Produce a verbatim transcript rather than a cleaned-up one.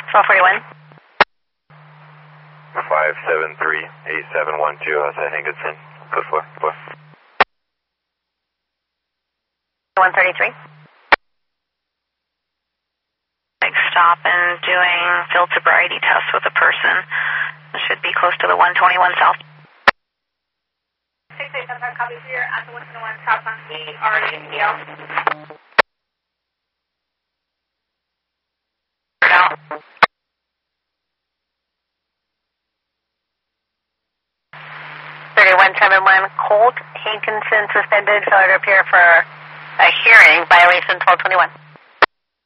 twelve forty-one. five seven three, eight seven one two, outside Hankinson, code four, four. one thirty-three. Like stop and doing field sobriety tests with a person. It should be close to the one twenty-one south. six eight seven five, copy here at the one twenty-one south on E, already in D L. Out. thirty-one seventy-one, Colt Hankinson suspended, failure to appear for a hearing, violation twelve twenty-one.